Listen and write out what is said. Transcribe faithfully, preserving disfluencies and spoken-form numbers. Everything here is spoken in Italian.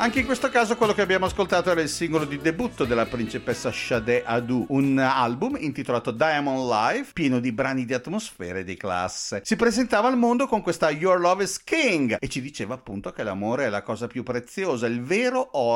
Anche in questo caso quello che abbiamo ascoltato era il singolo di debutto della principessa Sade Adu, un album intitolato Diamond Life, pieno di brani di atmosfera e di classe. Si presentava al mondo con questa Your Love is King e ci diceva appunto che l'amore è la cosa più preziosa, il vero oro